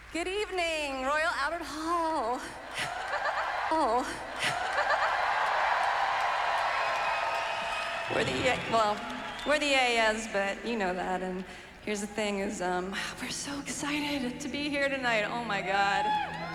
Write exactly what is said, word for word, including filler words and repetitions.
Good evening, Royal Albert Hall. Oh. We're the, E- well, we're the A S, but you know that. And here's the thing is, um, we're so excited to be here tonight. Oh my God.